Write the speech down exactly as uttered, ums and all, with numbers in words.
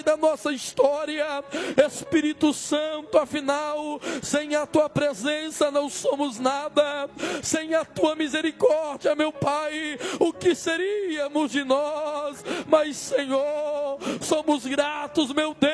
da nossa história. Espírito Santo, afinal, sem a tua presença não somos nada, sem a tua misericórdia, meu Pai, o que seríamos de nós? Mas, Senhor, somos gratos, meu Deus.